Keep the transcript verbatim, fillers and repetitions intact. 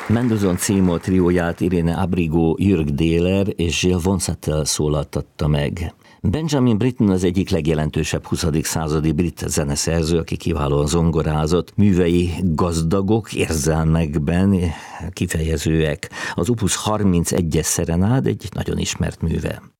Mendelssohn C-moll trióját Irene Abrigo, Jörg Dehler és Gilles Vonsatel szólaltatta meg. Benjamin Britten az egyik legjelentősebb huszadik századi brit zeneszerző, aki kiválóan zongorázott. Művei gazdagok, érzelmekben kifejezőek. Az Opus harmincegyes szerenád egy nagyon ismert műve.